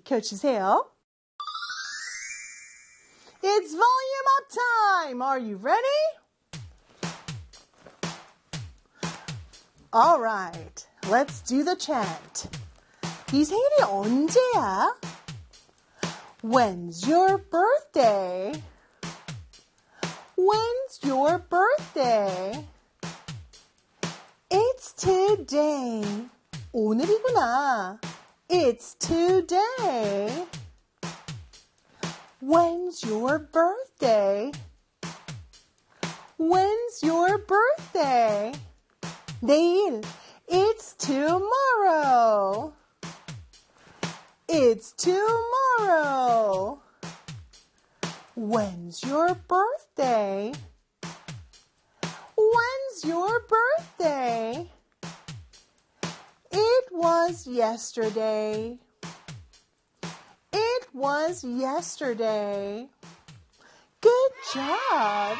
켜주세요. It's volume up time. Are you ready? All right, let's do the chant. 네 생일이 언제야? When's your birthday? When's your birthday? It's today. 오늘이구나. It's today. When's your birthday? When's your birthday? 내일. It's tomorrow. It's tomorrow. When's your birthday? When's your birthday? It was yesterday. It was yesterday. Good job.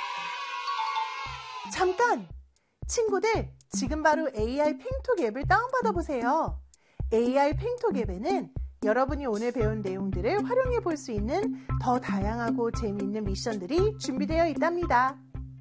잠깐! 친구들, 지금 바로 AI 팽톡 앱을 다운받아 보세요. AI 팽톡 앱에는 여러분이 오늘 배운 내용들을 활용해 볼 수 있는 더 다양하고 재미있는 미션들이 준비되어 있답니다.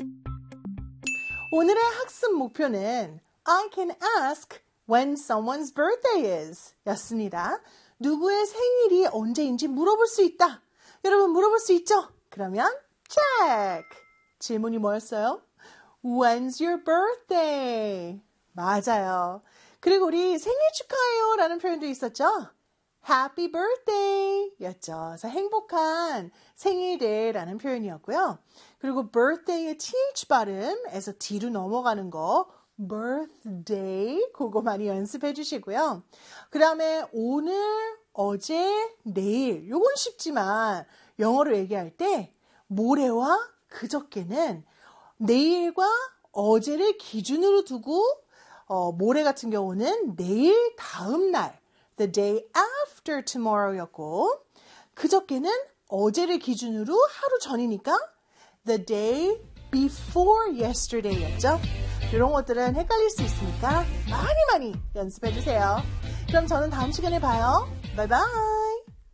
오늘의 학습 목표는 I can ask when someone's birthday is 였습니다. 누구의 생일이 언제인지 물어볼 수 있다. 여러분 물어볼 수 있죠? 그러면 check! 질문이 뭐였어요? When's your birthday? 맞아요. 그리고 우리 생일 축하해요 라는 표현도 있었죠? Happy birthday 였죠. 그래서 행복한 생일이라는 표현이었고요. 그리고 birthday의 th 발음에서 d로 넘어가는 거 birthday 그거 많이 연습해 주시고요. 그 다음에 오늘, 어제, 내일 요건 쉽지만 영어로 얘기할 때 모레와 그저께는 내일과 어제를 기준으로 두고 모레 같은 경우는 내일 다음 날 the day after tomorrow였고 그저께는 어제를 기준으로 하루 전이니까 the day before yesterday였죠. 이런 것들은 헷갈릴 수 있으니까 많이 연습해 주세요. 그럼 저는 다음 시간에 봐요. 바이바이.